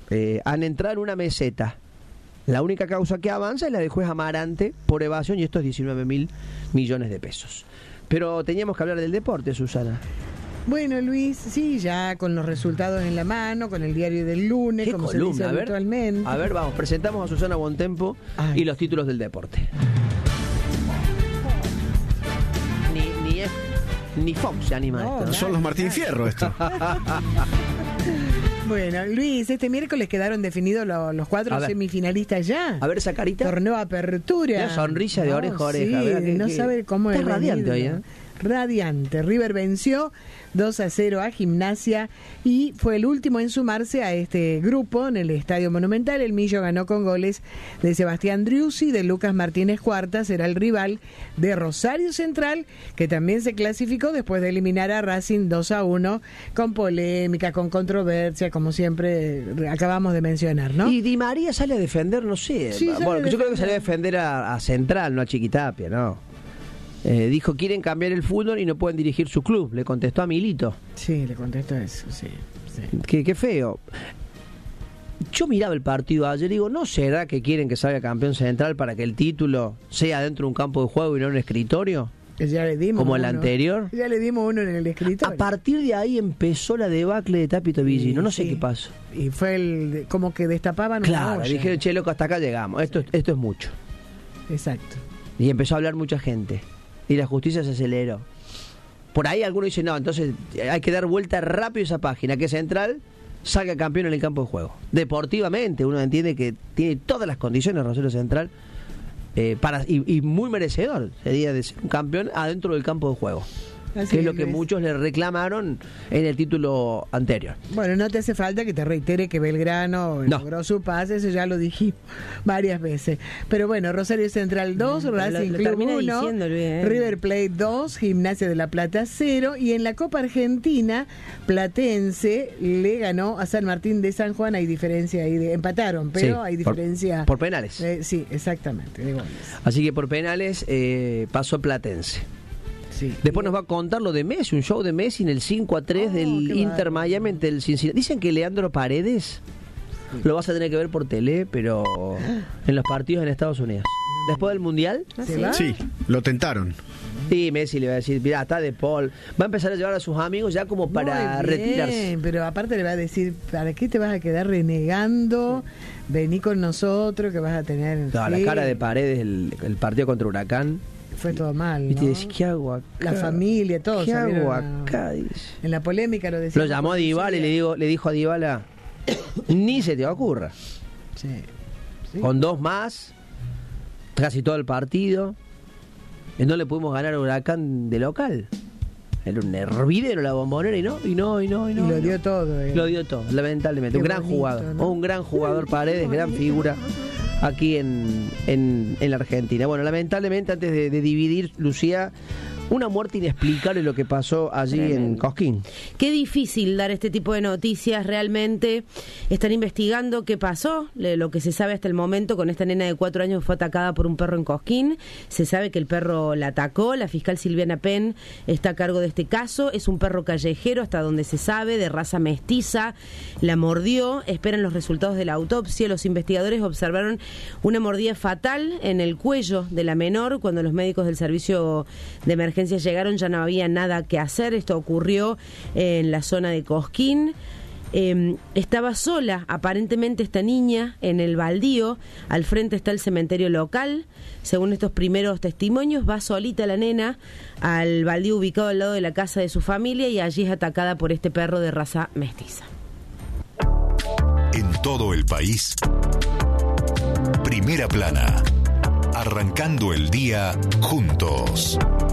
han entrado en una meseta. La única causa que avanza es la del juez Amarante por evasión, y esto es 19.000 millones de pesos. Pero teníamos que hablar del deporte, Susana. Bueno, Luis, sí, ya con los resultados en la mano, con el diario del lunes, ¿Qué como columna? se dice habitualmente. A ver, vamos, presentamos a Susana Bontempo y los títulos del deporte. Ni Fox se anima a esto. Son los Martín Fierro esto. Bueno, Luis, este miércoles quedaron definidos los 4 semifinalistas ya. A ver esa carita. Torneo Apertura. Una sonrisa de oreja a oreja. Sí, no sabe cómo está radiante hoy, ¿eh? Radiante. River venció 2-0 a Gimnasia y fue el último en sumarse a este grupo en el Estadio Monumental. El Millo ganó con goles de Sebastián Driussi, de Lucas Martínez Cuarta, será el rival de Rosario Central, que también se clasificó después de eliminar a Racing 2-1, con polémica, con controversia, como siempre acabamos de mencionar, ¿no? Y Di María sale a defender, no sé. Sí, bueno, yo creo que salió a defender a Central, no a Chiquitapia, ¿no? Dijo, quieren cambiar el fútbol y no pueden dirigir su club. Le contestó a Milito. Sí, le contestó eso, sí. Qué feo. Yo miraba el partido ayer y digo, ¿no será que quieren que salga campeón Central para que el título sea dentro de un campo de juego y no en un escritorio? Ya le dimos como el uno. Anterior. Ya le dimos uno en el escritorio. A partir de ahí empezó la debacle de Tapito Villino. No sé qué pasó. Y fue como que destapaban una olla. Dijeron, che, loco, hasta acá llegamos. Esto es mucho. Exacto. Y empezó a hablar mucha gente. Y la justicia se aceleró. Por ahí algunos dicen, no, entonces hay que dar vuelta rápido a esa página, que Central salga campeón en el campo de juego. Deportivamente, uno entiende que tiene todas las condiciones Rosario Central y muy merecedor sería de ser un campeón adentro del campo de juego. Así que es lo que muchos le reclamaron en el título anterior. Bueno, no te hace falta que te reitere que Belgrano logró su pase, eso ya lo dijimos varias veces. Pero bueno, Rosario Central 2, Racing Club 1, River Plate 2, Gimnasia de la Plata 0, y en la Copa Argentina, Platense le ganó a San Martín de San Juan. Hay diferencia ahí, empataron, pero sí, hay diferencia. Por penales. Sí, exactamente, de goles. Así que por penales pasó Platense. Sí. Después nos va a contar lo de Messi, un show de Messi en el 5-3 del Inter Miami ante el Cincinnati. Dicen que Leandro Paredes lo vas a tener que ver por tele, pero en los partidos en Estados Unidos. Después del Mundial. Sí, lo tentaron. Sí, Messi le va a decir, mirá, está de Paul. Va a empezar a llevar a sus amigos ya como para retirarse. Pero aparte le va a decir, ¿para qué te vas a quedar renegando? Vení con nosotros, que vas a tener... No, la cara de Paredes, el partido contra Huracán. Fue todo mal, ¿no? Y te decís, ¿qué hago acá? La familia, todos. ¿Qué hago acá? Dice. En la polémica lo decía. Lo llamó a Dybala y le dijo a Dybala, ni se te ocurra. Sí. Con 2 más, casi todo el partido, no le pudimos ganar a Huracán de local. Era un hervidero la Bombonera y no. Y lo dio todo. Lo dio todo, lamentablemente. Un gran jugador, ¿no? Un gran jugador Paredes, gran figura aquí en la Argentina. Bueno, lamentablemente, antes de dividir, Lucía, una muerte inexplicable lo que pasó allí en Cosquín. Qué difícil dar este tipo de noticias, realmente. Están investigando qué pasó. Lo que se sabe hasta el momento, con esta nena de 4 años fue atacada por un perro en Cosquín. Se sabe que el perro la atacó. La fiscal Silviana Penn está a cargo de este caso. Es un perro callejero, hasta donde se sabe, de raza mestiza. La mordió. Esperan los resultados de la autopsia. Los investigadores observaron una mordida fatal en el cuello de la menor. Cuando los médicos del servicio de emergencia llegaron, ya no había nada que hacer. Esto ocurrió en la zona de Cosquín. Estaba sola aparentemente esta niña en el baldío. Al frente está el cementerio local. Según estos primeros testimonios, va solita la nena al baldío ubicado al lado de la casa de su familia, y allí es atacada por este perro de raza mestiza. En todo el país, Primera Plana, arrancando el día juntos.